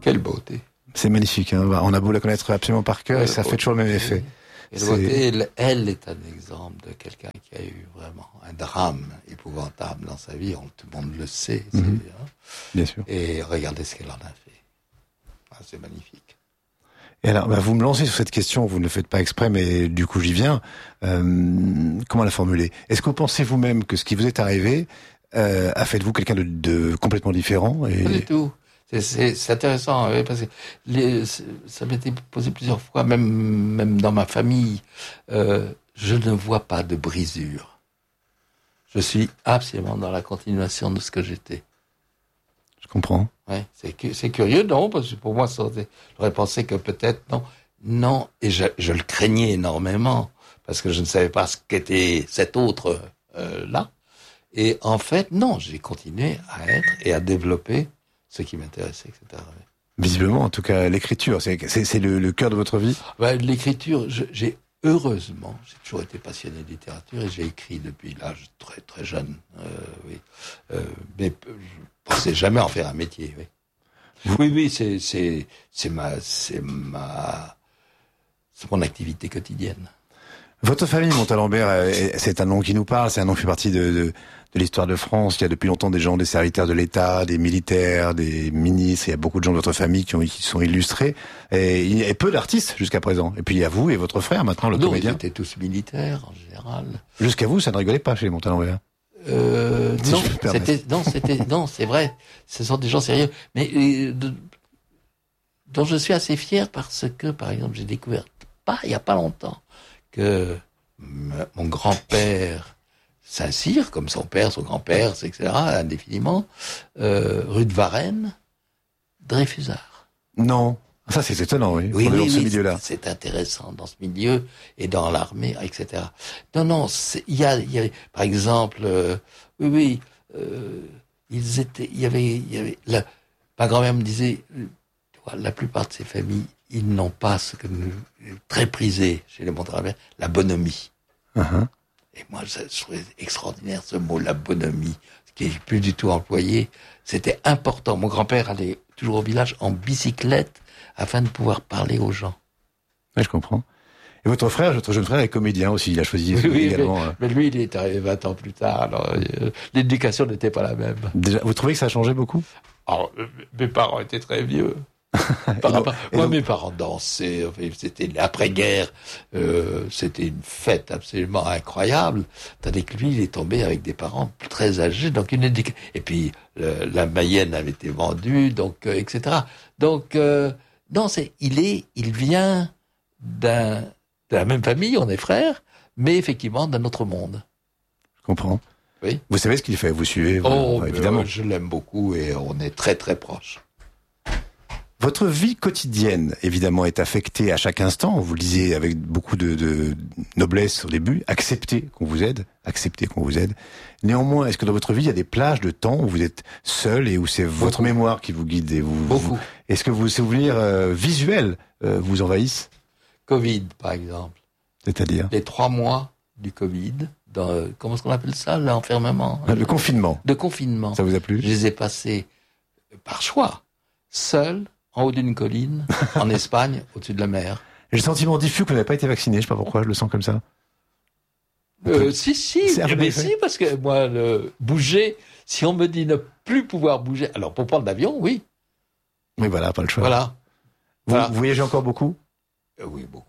Quelle beauté. C'est magnifique, hein. On a beau la connaître absolument par cœur, et ça fait toujours le même effet. Et la beauté, elle est un exemple de quelqu'un qui a eu vraiment un drame épouvantable dans sa vie. Tout le monde le sait. Bien sûr. Et regardez ce qu'elle en a fait. C'est magnifique. Et alors, vous me lancez sur cette question, vous ne le faites pas exprès, mais du coup j'y viens. Comment la formuler ? Est-ce que vous pensez vous-même que ce qui vous est arrivé a fait de vous quelqu'un de complètement différent ? Pas du tout. C'est intéressant, parce que ça m'était posé plusieurs fois, même dans ma famille. Je ne vois pas de brisure. Je suis absolument dans la continuation de ce que j'étais. Je comprends. Ouais, c'est curieux, non, parce que pour moi, j'aurais pensé que peut-être non, et je le craignais énormément, parce que je ne savais pas ce qu'était cet autre là. Et en fait, non, j'ai continué à être et à développer ce qui m'intéressait, etc. Visiblement, en tout cas, l'écriture, c'est le cœur de votre vie. L'écriture, j'ai heureusement, j'ai toujours été passionné de littérature et j'ai écrit depuis l'âge très très jeune. Mais je pensais jamais en faire un métier. Oui, c'est mon activité quotidienne. Votre famille, Montalembert, c'est un nom qui nous parle, c'est un nom qui fait partie de l'histoire de France. Il y a depuis longtemps des gens, des serviteurs de l'État, des militaires, des ministres. Il y a beaucoup de gens de votre famille qui sont illustrés. Et il y a peu d'artistes jusqu'à présent. Et puis il y a vous et votre frère maintenant, le comédien. Ils étaient tous militaires en général. Jusqu'à vous, ça ne rigolait pas chez les Montalembert. Non, c'est vrai. Ce sont des gens sérieux, mais dont je suis assez fier parce que, par exemple, j'ai découvert il y a pas longtemps que mon grand-père Saint-Cyr, comme son père, son grand-père, etc., indéfiniment, rue de Varennes, Dreyfusard. Non. Ça, c'est étonnant, oui. Oui, dans ce milieu-là. C'est intéressant dans ce milieu et dans l'armée, etc. Non, il y a, par exemple, il y avait, ma grand-mère me disait, tu vois, la plupart de ces familles, ils n'ont pas ce que nous, très prisé chez les Montalembert, la bonhomie. Uh-huh. Et moi, je trouvais extraordinaire ce mot, la bonhomie, ce qui est plus du tout employé. C'était important. Mon grand-père allait toujours au village en bicyclette afin de pouvoir parler aux gens. Oui, je comprends. Et votre frère, votre jeune frère, est comédien aussi. Il a choisi également. Mais lui, il est arrivé 20 ans plus tard. Alors, l'éducation n'était pas la même. Déjà, vous trouvez que ça a changé beaucoup ? Alors, mes parents étaient très vieux. Mes parents dansaient. C'était l'après-guerre. C'était une fête absolument incroyable. Tandis que lui, il est tombé avec des parents très âgés. Donc et puis la Mayenne avait été vendue, donc etc. Donc non, il vient de la même famille. On est frères, mais effectivement d'un autre monde. Je comprends. Oui. Vous savez ce qu'il fait. Vous suivez. Évidemment. Je l'aime beaucoup et on est très très proches. Votre vie quotidienne, évidemment, est affectée à chaque instant. Vous le disiez avec beaucoup de noblesse au début. Acceptez qu'on vous aide. Néanmoins, est-ce que dans votre vie, il y a des plages de temps où vous êtes seul et où c'est votre mémoire qui vous guide et Beaucoup. Est-ce que vos souvenirs visuels vous envahissent ? Covid, par exemple. C'est-à-dire ? Les 3 mois du Covid, comment est-ce qu'on appelle ça, l'enfermement ? Le confinement. De confinement. Ça vous a plu ? Je les ai passés par choix, seul, en haut d'une colline, en Espagne, au-dessus de la mer. J'ai le sentiment diffus que vous n'avez pas été vacciné. Je sais pas pourquoi, je le sens comme ça. Si, parce que moi, bouger, si on me dit ne plus pouvoir bouger, alors pour prendre l'avion, oui. Oui, voilà, pas le choix. Voilà. Vous voyagez encore beaucoup ? Oui, beaucoup.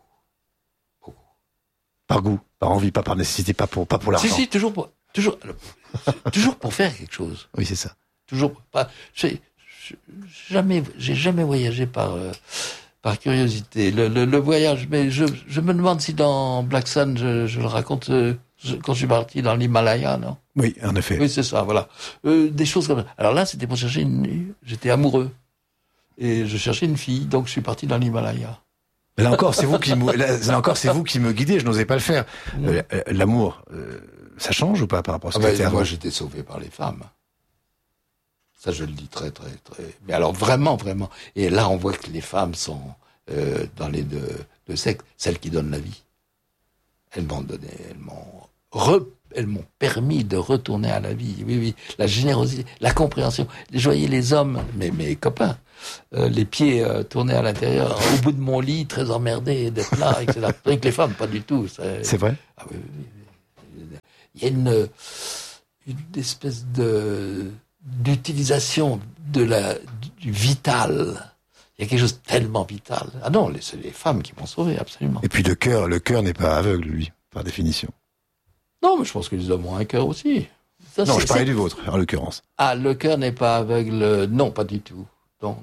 Par goût, par envie, pas par nécessité, pas pour l'argent. Si, toujours pour faire quelque chose. Oui, c'est ça. Toujours pas. J'ai jamais voyagé par curiosité. Le voyage, mais je me demande si dans Black Sun, je le raconte quand je suis parti dans l'Himalaya, non ? Oui, en effet. Oui, c'est ça, voilà. Des choses comme ça. Alors là, c'était pour chercher j'étais amoureux. Et je cherchais une fille, donc je suis parti dans l'Himalaya. Là encore, c'est vous qui me guidez, je n'osais pas le faire. L'amour, ça change ou pas par rapport à ce que c'était avant ? Moi, j'étais sauvé par les femmes. Ça, je le dis très, très, très... Mais alors, vraiment, vraiment. Et là, on voit que les femmes sont dans les deux sexes, celles qui donnent la vie. Elles m'ont elles m'ont permis de retourner à la vie. Oui, oui, la générosité, la compréhension. Je voyais les hommes, mes copains, les pieds tournés à l'intérieur, au bout de mon lit, très emmerdés d'être là, etc. Avec les femmes, pas du tout. C'est vrai? Ah, oui, oui. Il y a une espèce d'utilisation du vital. Il y a quelque chose de tellement vital. Ah non, c'est les femmes qui m'ont sauvé, absolument. Et puis le cœur n'est pas aveugle, lui, par définition. Non, mais je pense que les hommes ont un cœur aussi. Ça, non, je parlais du vôtre, en l'occurrence. Ah, le cœur n'est pas aveugle. Non, pas du tout. Non.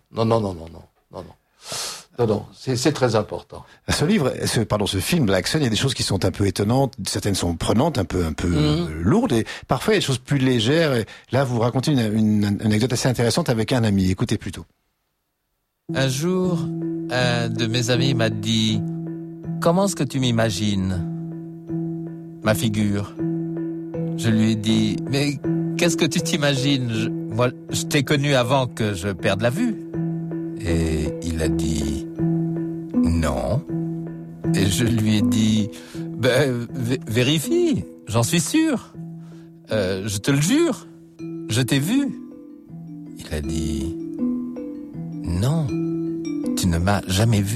Non, c'est très important. Ce film, Black Sun, il y a des choses qui sont un peu étonnantes, certaines sont prenantes, un peu lourdes, et parfois il y a des choses plus légères. Et là, vous racontez une anecdote assez intéressante avec un ami. Écoutez plutôt. Un jour, un de mes amis m'a dit « Comment est-ce que tu m'imagines ma figure ?» Je lui ai dit « Mais qu'est-ce que tu t'imagines ? Moi, je t'ai connu avant que je perde la vue. » Et il a dit « Non. » Et je lui ai dit « Vérifie, j'en suis sûr. Je te le jure, je t'ai vu. » Il a dit « Non, tu ne m'as jamais vu. »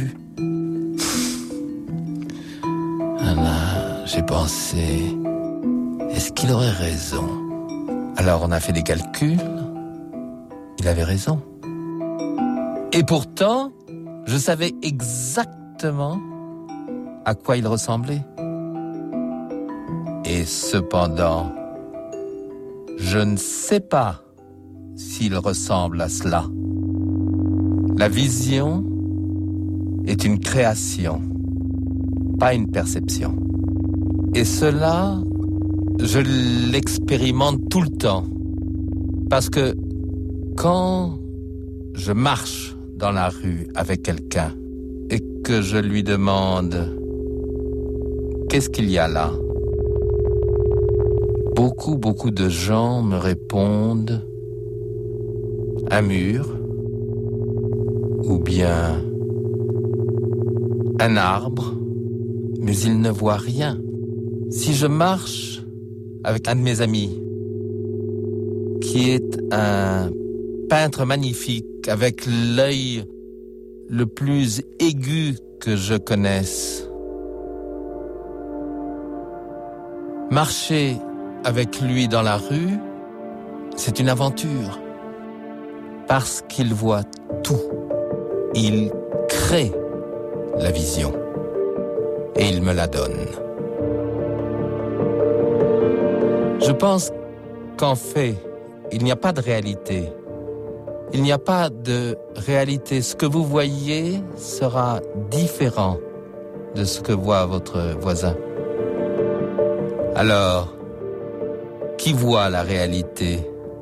Alors, j'ai pensé, est-ce qu'il aurait raison ? Alors on a fait des calculs, il avait raison. Et pourtant, je savais exactement à quoi il ressemblait. Et cependant, je ne sais pas s'il ressemble à cela. La vision est une création, pas une perception. Et cela, je l'expérimente tout le temps. Parce que quand je marche dans la rue avec quelqu'un et que je lui demande « Qu'est-ce qu'il y a là ?» Beaucoup de gens me répondent « Un mur » ou bien un arbre, mais ils ne voient rien. Si je marche avec un de mes amis, qui est un peintre magnifique, avec l'œil le plus aigu que je connaisse, marcher avec lui dans la rue, c'est une aventure, parce qu'il voit tout. Il crée la vision et il me la donne. Je pense qu'en fait, il n'y a pas de réalité. Il n'y a pas de réalité. Ce que vous voyez sera différent de ce que voit votre voisin. Alors, qui voit la réalité ?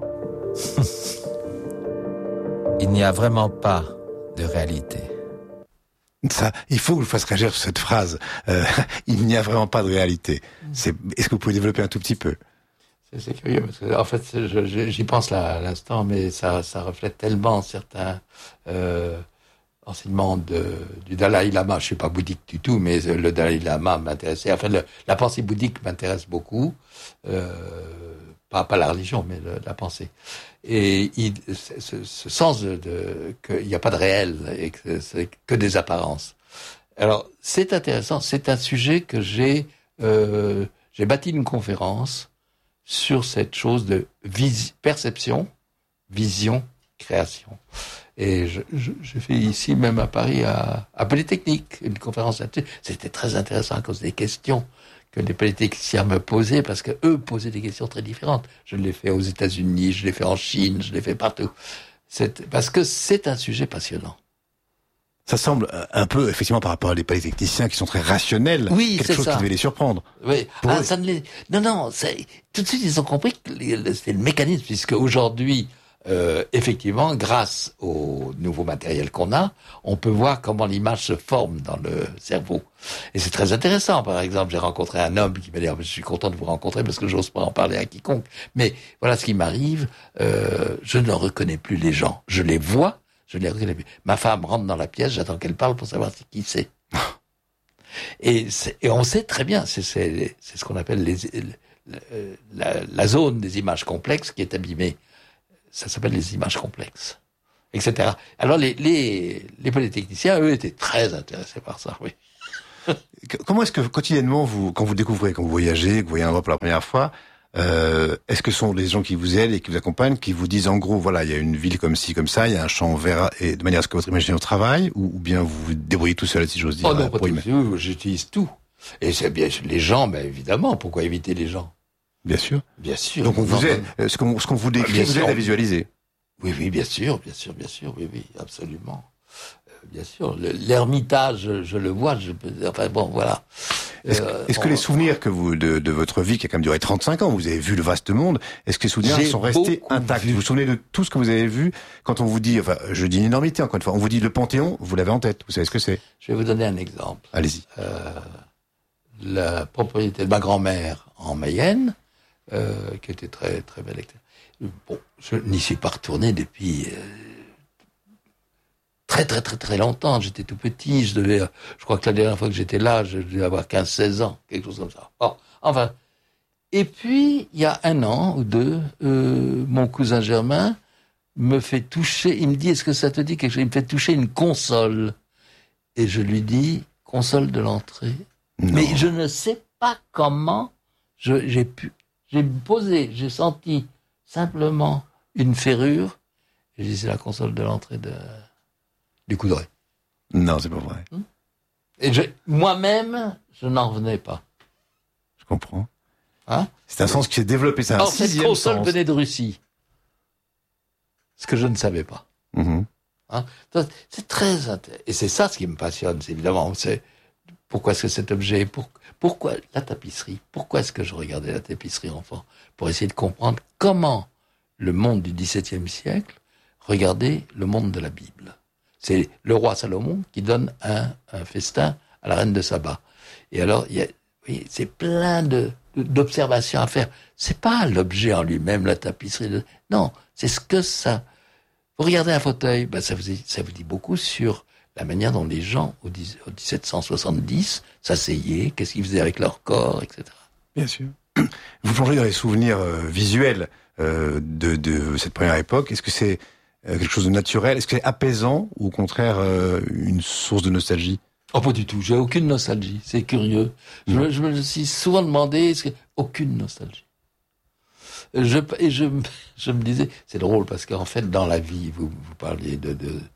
Il n'y a vraiment pas de réalité. Ça, il faut que je fasse réagir sur cette phrase. Il n'y a vraiment pas de réalité. Est-ce que vous pouvez développer un tout petit peu ? C'est curieux, parce que, en fait, j'y pense là, à l'instant, mais ça reflète tellement certains enseignements du Dalai Lama. Je suis pas bouddhique du tout, mais le Dalai Lama m'intéressait. Enfin, la pensée bouddhique m'intéresse beaucoup. Pas la religion, mais la pensée. Et ce sens qu'il n'y a pas de réel et que c'est que des apparences. Alors, c'est intéressant. C'est un sujet que j'ai bâti une conférence sur cette chose de perception, vision, création. Et j'ai fait ici, même à Paris, à Polytechnique, une conférence là-dessus. C'était très intéressant à cause des questions que les polytechniciens me posaient, parce que eux posaient des questions très différentes. Je l'ai fait aux États-Unis, je l'ai fait en Chine, je l'ai fait partout. Parce que c'est un sujet passionnant. Ça semble un peu, effectivement, par rapport à des polytechniciens qui sont très rationnels, oui, quelque chose qui devait les surprendre. Oui. Ça ne les... Non, tout de suite ils ont compris que c'est le mécanisme, puisque aujourd'hui, effectivement, grâce au nouveau matériel qu'on a, on peut voir comment l'image se forme dans le cerveau. Et c'est très intéressant. Par exemple, j'ai rencontré un homme qui m'a dit « Je suis content de vous rencontrer parce que j'ose pas en parler à quiconque. » Mais voilà ce qui m'arrive, je ne reconnais plus les gens. Je les vois, je les reconnais plus. Ma femme rentre dans la pièce, j'attends qu'elle parle pour savoir qui c'est. Et on sait très bien, c'est ce qu'on appelle la zone des images complexes qui est abîmée. Ça s'appelle les images complexes, etc. Alors les polytechniciens, eux, étaient très intéressés par ça, oui. Comment est-ce que quotidiennement, quand vous découvrez, quand vous voyagez, que vous voyez un endroit pour la première fois, est-ce que ce sont les gens qui vous aident et qui vous accompagnent, qui vous disent en gros, voilà, il y a une ville comme ci, comme ça, il y a un champ vert, et de manière à ce que votre imagination travaille, ou bien vous vous débrouillez tout seul, si j'ose dire? Oh non, pas tout, j'utilise tout. Et c'est bien les gens, ben évidemment, pourquoi éviter les gens? Bien sûr. Bien sûr. Donc on vous aide, ce qu'on vous décrit, vous aide à visualiser. Oui, bien sûr, oui, absolument. Bien sûr, l'ermitage, je le vois, enfin bon, voilà. Est-ce que les souvenirs que vous de votre vie, qui a quand même duré 35 ans, vous avez vu le vaste monde, est-ce que les souvenirs sont restés intacts? Vous vous souvenez de tout ce que vous avez vu quand on vous dit, enfin, je dis une énormité encore une fois, on vous dit le Panthéon, vous l'avez en tête, vous savez ce que c'est? Je vais vous donner un exemple. Allez-y. La propriété de ma grand-mère en Mayenne, qui était très très belle. Bon, je n'y suis pas retourné depuis très longtemps. J'étais tout petit, je crois que la dernière fois que j'étais là, je devais avoir 15-16 ans, quelque chose comme ça. Bon, enfin. Et puis, il y a 1 an ou 2, mon cousin Germain me fait toucher, il me dit, est-ce que ça te dit quelque chose? Il me fait toucher une console. Et je lui dis, console de l'entrée. Non. Mais je ne sais pas comment j'ai posé, j'ai senti simplement une ferrure, et j'ai dit, c'est la console de l'entrée du Coudray. Non, c'est pas vrai. Et moi-même, je n'en revenais pas. Je comprends. Hein? C'est un sens qui s'est développé, c'est un Or, cette sixième console sens. venait de Russie. Ce que je ne savais pas. Mhm. Hein? C'est très intéressant. Et c'est ça ce qui me passionne, c'est évidemment. C'est pourquoi est-ce que cet objet, pourquoi la tapisserie, pourquoi est-ce que je regardais la tapisserie enfant? Pour essayer de comprendre comment le monde du XVIIe siècle regardait le monde de la Bible. C'est le roi Salomon qui donne un festin à la reine de Saba. Et alors, vous voyez, c'est plein d'observations à faire. C'est pas l'objet en lui-même, la tapisserie. Non, c'est ce que ça. Vous regardez un fauteuil, ben ça vous dit beaucoup sur la manière dont les gens au 1770 s'asseyaient, qu'est-ce qu'ils faisaient avec leur corps, etc. Bien sûr. Vous plongez dans les souvenirs visuels de cette première époque. Est-ce que c'est quelque chose de naturel? Est-ce que c'est apaisant ou au contraire une source de nostalgie? Oh, pas du tout. J'ai aucune nostalgie. C'est curieux. Je me suis souvent demandé, aucune nostalgie. Je me disais, c'est drôle parce qu'en fait, dans la vie, vous parliez de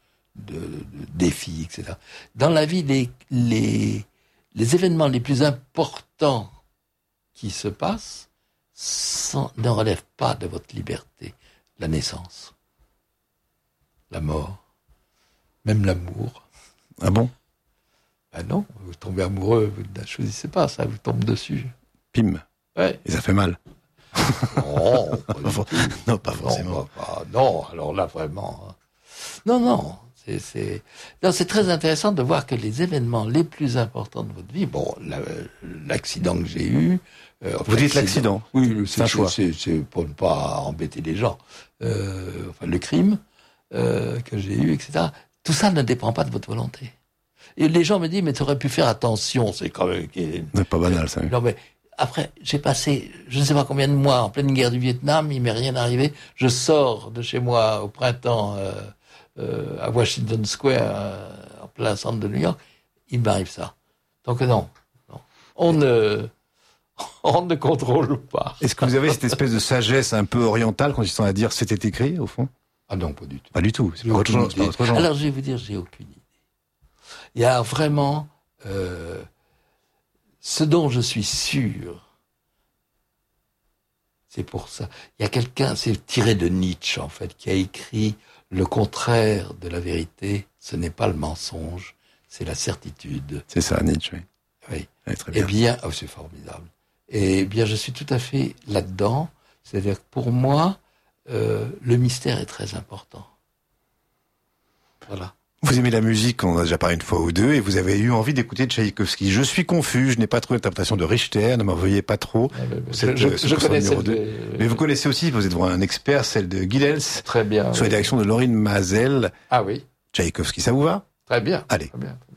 défis, etc. Dans la vie, les événements les plus importants qui se passent ne relèvent pas de votre liberté. La naissance, la mort, même l'amour. Ah bon? Ben non, vous tombez amoureux, vous ne choisissez pas, ça vous tombe dessus. Pim. Ouais. Et ça fait mal. Non, pas du tout. Non, pas forcément. Non, alors là, vraiment. Non. C'est très intéressant de voir que les événements les plus importants de votre vie, bon, l'accident que j'ai eu. Vous dites l'accident? Oui, c'est un choix. C'est pour ne pas embêter les gens. Le crime que j'ai eu, etc. Tout ça ne dépend pas de votre volonté. Et les gens me disent, mais tu aurais pu faire attention, c'est quand même. C'est pas banal, ça. Non, mais après, j'ai passé, je ne sais pas combien de mois en pleine guerre du Vietnam, il m'est rien arrivé. Je sors de chez moi au printemps à Washington Square, en plein centre de New York, il m'arrive ça. Donc non. On ne contrôle pas. Est-ce que vous avez cette espèce de sagesse un peu orientale consistant à dire c'était écrit, au fond? Ah non, pas du tout. Pas du tout. C'est pas votre genre. Alors, je vais vous dire, j'ai aucune idée. Il y a vraiment ce dont je suis sûr. C'est pour ça. Il y a quelqu'un, c'est tiré de Nietzsche, en fait, qui a écrit le contraire de la vérité. Ce n'est pas le mensonge, c'est la certitude. C'est ça, Nietzsche, oui. Oui. Ouais, très bien. Eh bien, c'est formidable. Eh bien, je suis tout à fait là-dedans. C'est-à-dire que pour moi, le mystère est très important. Voilà. Vous aimez la musique, on en a déjà parlé une fois ou deux, et vous avez eu envie d'écouter Tchaïkovski. Je suis confus, je n'ai pas trouvé l'interprétation de Richter, ne m'en veuillez pas trop. Je connais celle de... Mais vous connaissez aussi, vous êtes vraiment un expert, celle de Gilels. Très bien. Sous la direction de Laurine Mazel. Ah oui. Tchaïkovski, ça vous va? Très bien. Allez. Très bien.